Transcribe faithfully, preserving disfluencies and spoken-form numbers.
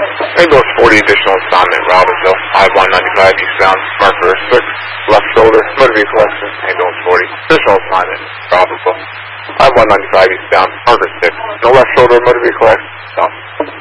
Ambulance forty, additional assignment, Robbinsville. I one ninety-five, eastbound, marker six, left shoulder, motor vehicle accident, ambulance forty. Additional assignment, Robbinsville. I one ninety-five, eastbound, marker six, no left shoulder, motor vehicle accident, stop.